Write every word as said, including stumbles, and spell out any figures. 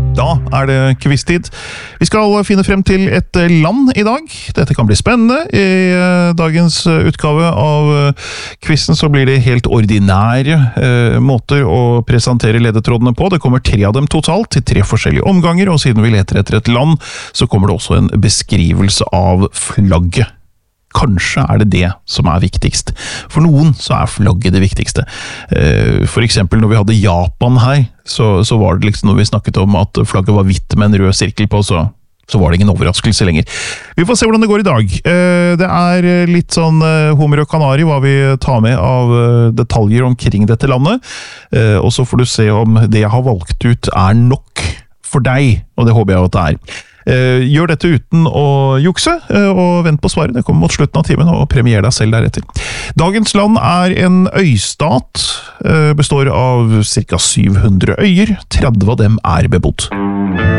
Da er det quiz-tid. Vi skal finne frem til et land i dag. Dette kan bli spennende. I dagens utgave av quizen så blir det helt ordinære eh, måter å presentere ledetrådene på. Det kommer tre av dem totalt til tre forskjellige omganger, og siden vi leter etter et land, så kommer det også en beskrivelse av flagget. Kanskje er det det som er viktigst. For noen så er flagget det viktigste. For eksempel når vi hadde Japan her, så, så var det liksom når vi snakket om at flagget var hvitt med en rød sirkel på, så, så var det ingen overraskelse lenger. Vi får se hvordan det går i dag. Det er litt sånn hummer og kanari hva vi tar med av detaljer omkring dette landet, og så får du se om det jeg har valgt ut er nok for deg, og det håper jeg at det er. Gjør dette uten å jukse, og vent på svaret. Det kommer mot slutten av timen, og premier deg selv deretter. Dagens land er en øystat, består av cirka syv hundre øyer. tretti av dem er bebodd.